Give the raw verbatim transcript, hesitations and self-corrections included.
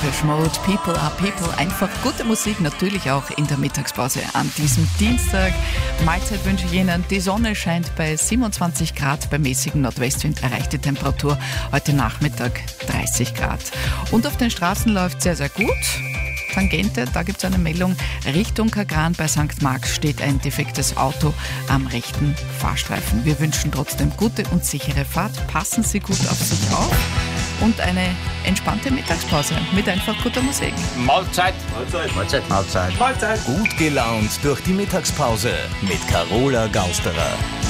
Depeche Mode, People are People. Einfach gute Musik, natürlich auch in der Mittagspause an diesem Dienstag. Mahlzeit wünsche ich Ihnen. Die Sonne scheint bei siebenundzwanzig Grad, bei mäßigem Nordwestwind erreicht die Temperatur heute Nachmittag dreißig Grad. Und auf den Straßen läuft sehr, sehr gut. Tangente, da gibt es eine Meldung, Richtung Kagran bei Sankt Marx steht ein defektes Auto am rechten Fahrstreifen. Wir wünschen trotzdem gute und sichere Fahrt, passen Sie gut auf sich auf und eine entspannte Mittagspause mit einfach guter Musik. Mahlzeit. Mahlzeit. Mahlzeit. Mahlzeit. Mahlzeit. Gut gelaunt durch die Mittagspause mit Carola Gausterer.